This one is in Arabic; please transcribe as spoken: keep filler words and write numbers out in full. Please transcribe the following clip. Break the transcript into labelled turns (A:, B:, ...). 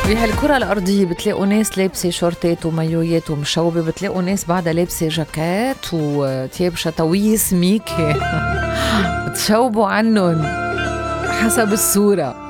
A: بهالكرة الأرضية بتلاقوا ناس لابسة شورتات ومايويات ومشوبة، بتلاقوا ناس بعدها لابسة جاكيت وتياب شتوية سميكة بتشوبوا عنهم حسب الصورة.